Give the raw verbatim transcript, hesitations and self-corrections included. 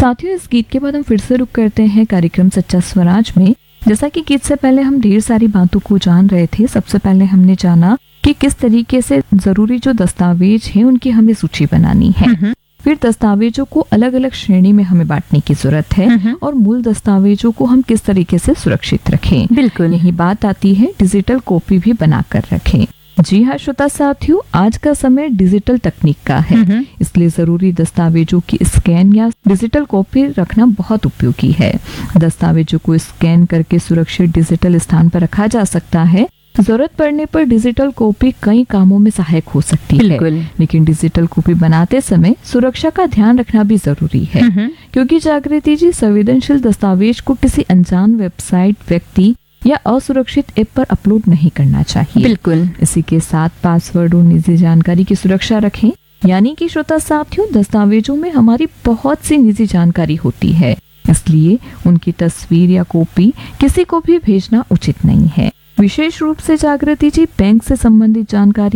साथियों, इस गीत के बाद हम फिर से रुक करते हैं कार्यक्रम सच्चा स्वराज में। जैसा कि गीत से पहले हम ढेर सारी बातों को जान रहे थे। सबसे पहले हमने जाना कि किस तरीके से जरूरी जो दस्तावेज हैं उनकी हमें सूची बनानी है। फिर दस्तावेजों को अलग अलग श्रेणी में हमें बांटने की जरूरत है और मूल दस्तावेजों को हम किस तरीके से सुरक्षित रखें। बिल्कुल यही बात आती है डिजिटल कॉपी भी बनाकर रखें। जी हाँ श्रोता साथियों, आज का समय डिजिटल तकनीक का है, इसलिए जरूरी दस्तावेजों की स्कैन या डिजिटल कॉपी रखना बहुत उपयोगी है। दस्तावेजों को स्कैन करके सुरक्षित डिजिटल स्थान पर रखा जा सकता है। जरूरत पड़ने पर डिजिटल कॉपी कई कामों में सहायक हो सकती है, लेकिन डिजिटल कॉपी बनाते समय सुरक्षा का ध्यान रखना भी जरूरी है, क्योंकि जागृति जी संवेदनशील दस्तावेज को किसी अनजान वेबसाइट, व्यक्ति या असुरक्षित ऐप पर अपलोड नहीं करना चाहिए। बिल्कुल। इसी के साथ पासवर्ड और निजी जानकारी की सुरक्षा रखें। यानी कि श्रोता साथियों, दस्तावेजों में हमारी बहुत सी निजी जानकारी होती है, इसलिए उनकी तस्वीर या कॉपी किसी को भी भेजना उचित नहीं है। विशेष रूप से जागृति जी बैंक से संबंधित जानकारी